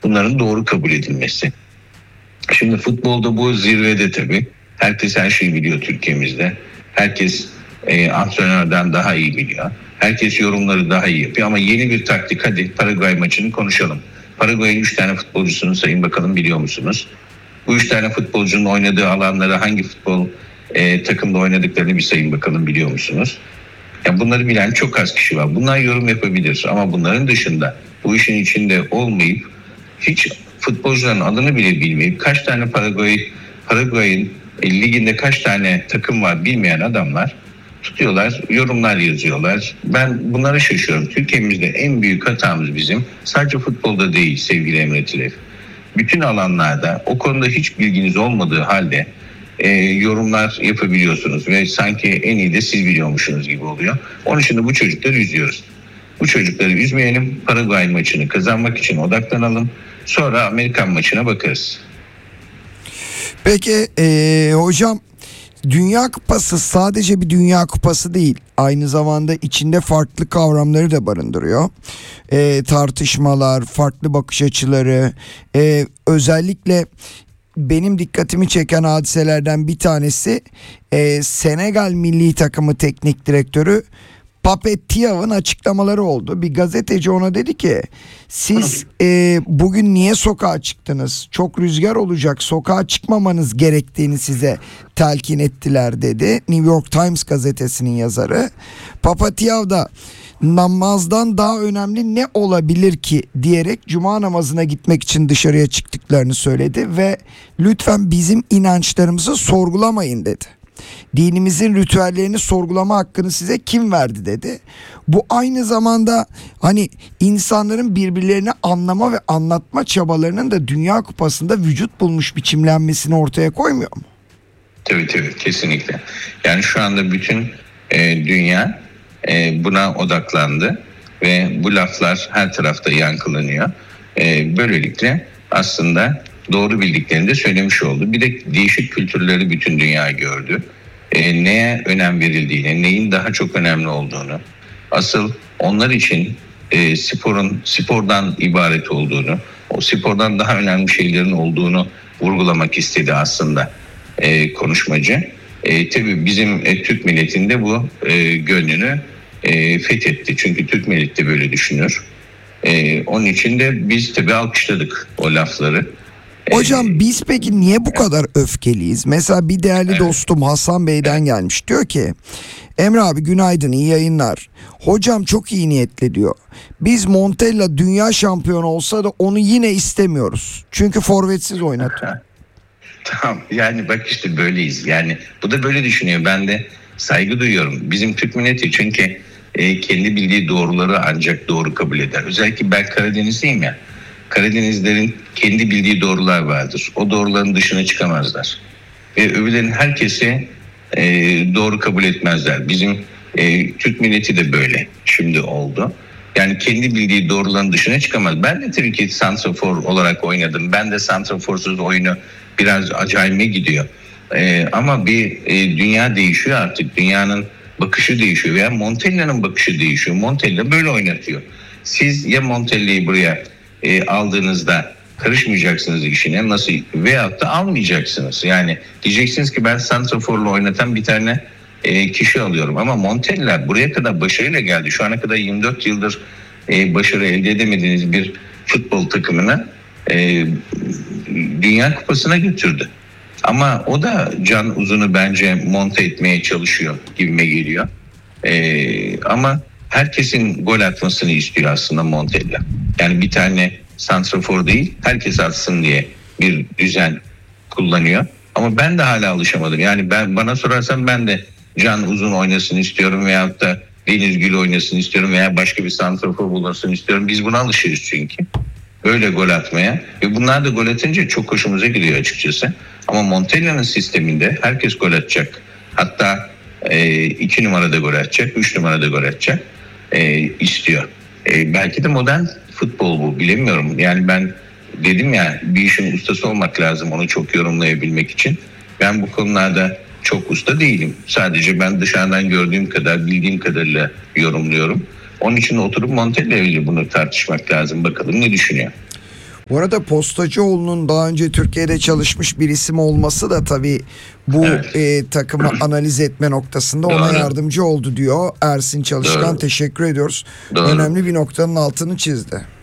Bunların doğru kabul edilmesi. Şimdi futbolda bu zirvede tabii. Herkes her şeyi biliyor Türkiye'mizde. Herkes antrenörden daha iyi biliyor. Herkes yorumları daha iyi yapıyor. Ama yeni bir taktik, hadi Paraguay maçını konuşalım. Paraguay'ın 3 tane futbolcusunu sayın bakalım, biliyor musunuz? Bu 3 tane futbolcunun oynadığı alanları, hangi futbol takımda oynadıklarını bir sayın bakalım, biliyor musunuz? Yani bunları bilen çok az kişi var. Bunlar yorum yapabilir ama bunların dışında, bu işin içinde olmayıp, hiç futbolcuların adını bile bilmeyip, kaç tane Paraguay'ın liginde kaç tane takım var bilmeyen adamlar tutuyorlar, yorumlar yazıyorlar. Ben bunlara şaşıyorum. Türkiye'mizde en büyük hatamız bizim, sadece futbolda değil sevgili Emre Tilev. Bütün alanlarda o konuda hiç bilginiz olmadığı halde yorumlar yapabiliyorsunuz ve sanki en iyi de siz biliyormuşsunuz gibi oluyor. Onun için de bu çocukları üzüyoruz. Bu çocukları üzmeyelim. Paraguay maçını kazanmak için odaklanalım. Sonra Amerikan maçına bakarız. Peki hocam, Dünya Kupası sadece bir Dünya Kupası değil. Aynı zamanda içinde farklı kavramları da barındırıyor. Tartışmalar, farklı bakış açıları, özellikle benim dikkatimi çeken hadiselerden bir tanesi Senegal milli takımı teknik direktörü Pape Thiaw'ın açıklamaları oldu. Bir gazeteci ona dedi ki, siz bugün niye sokağa çıktınız? Çok rüzgar olacak, sokağa çıkmamanız gerektiğini size telkin ettiler dedi. New York Times gazetesinin yazarı. Pape Thiaw da namazdan daha önemli ne olabilir ki diyerek cuma namazına gitmek için dışarıya çıktıklarını söyledi ve lütfen bizim inançlarımızı sorgulamayın dedi. Dinimizin ritüellerini sorgulama hakkını size kim verdi dedi. Bu aynı zamanda hani insanların birbirlerini anlama ve anlatma çabalarının da Dünya Kupası'nda vücut bulmuş biçimlenmesini ortaya koymuyor mu? Tabii kesinlikle. Yani şu anda bütün dünya buna odaklandı ve bu laflar her tarafta yankılanıyor. Böylelikle aslında doğru bildiklerini de söylemiş oldu. Bir de değişik kültürleri bütün dünya gördü. Neye önem verildiğini, neyin daha çok önemli olduğunu, asıl onlar için spordan ibaret olduğunu, o spordan daha önemli şeylerin olduğunu vurgulamak istedi aslında konuşmacı. Tabii bizim Türk milletinde bu gönlünü fethetti. Çünkü Türk milleti de böyle düşünür. Onun için de biz tabii alkışladık o lafları. Hocam biz peki niye bu kadar öfkeliyiz? Mesela bir değerli dostum Hasan Bey'den gelmiş. Diyor ki, Emre abi günaydın, iyi yayınlar. Hocam çok iyi niyetli diyor. Biz Montella dünya şampiyonu olsa da onu yine istemiyoruz. Çünkü forvetsiz oynatıyor. Tamam, yani bak işte böyleyiz. Yani bu da böyle düşünüyor. Ben de saygı duyuyorum. Bizim Türk milleti çünkü kendi bildiği doğruları ancak doğru kabul eder. Özellikle ben Karadenizliyim ya. Karadenizlerin kendi bildiği doğrular vardır. O doğruların dışına çıkamazlar. Ve öbürlerin herkesi doğru kabul etmezler. Bizim Türk milleti de böyle şimdi oldu. Yani kendi bildiği doğruların dışına çıkamaz. Ben de tabii ki santrafor olarak oynadım. Ben de santraforsuz oyunu biraz acayime gidiyor. Ama bir dünya değişiyor artık. Dünyanın bakışı değişiyor veya Montella'nın bakışı değişiyor. Montella böyle oynatıyor. Siz ya Montella'yı buraya aldığınızda karışmayacaksınız işine, nasıl, veyahut da almayacaksınız. Yani diyeceksiniz ki ben santraforla oynatan bir tane kişi alıyorum. Ama Montella buraya kadar başarıyla geldi. Şu ana kadar 24 yıldır başarı elde edemediğiniz bir futbol takımını Dünya Kupası'na götürdü. Ama o da can uzunu bence monte etmeye çalışıyor gibime geliyor. Ama herkesin gol atmasını istiyor aslında Montella. Yani bir tane santrafor değil, herkes atsın diye bir düzen kullanıyor. Ama ben de hala alışamadım. Yani bana sorarsan ben de can uzun oynasın istiyorum veyahut da Deniz Gül oynasın istiyorum veya başka bir santrafor bulunsun istiyorum. Biz buna alışırız çünkü. Böyle gol atmaya. Ve bunlar da gol atınca çok hoşumuza gidiyor açıkçası. Ama Montella'nın sisteminde herkes gol atacak. Hatta 2 numarada gol atacak, 3 numarada gol atacak istiyor. Belki de modern futbol bu, bilemiyorum. Yani ben dedim ya, bir işin ustası olmak lazım onu çok yorumlayabilmek için. Ben bu konularda çok usta değilim. Sadece ben dışarıdan gördüğüm kadar, bildiğim kadarıyla yorumluyorum. Onun için oturup Montella ile bunu tartışmak lazım. Bakalım ne düşünüyor. Bu arada Postacıoğlu'nun daha önce Türkiye'de çalışmış bir isim olması da tabii bu Evet. takımı analiz etme noktasında ona Doğru. yardımcı oldu diyor Ersin Çalışkan. Doğru. Teşekkür ediyoruz. Doğru. Önemli bir noktanın altını çizdi.